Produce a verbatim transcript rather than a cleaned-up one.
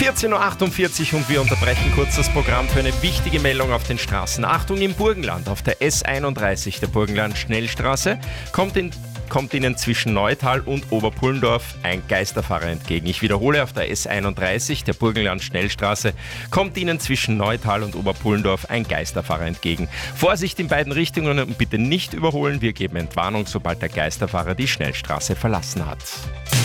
vierzehn Uhr achtundvierzig und wir unterbrechen kurz das Programm für eine wichtige Meldung auf den Straßen. Achtung, im Burgenland auf der S einunddreißig der Burgenland-Schnellstraße kommt in kommt Ihnen zwischen Neutal und Oberpullendorf ein Geisterfahrer entgegen. Ich wiederhole, auf der S einunddreißig der Burgenland-Schnellstraße kommt Ihnen zwischen Neutal und Oberpullendorf ein Geisterfahrer entgegen. Vorsicht in beiden Richtungen und bitte nicht überholen. Wir geben Entwarnung, sobald der Geisterfahrer die Schnellstraße verlassen hat.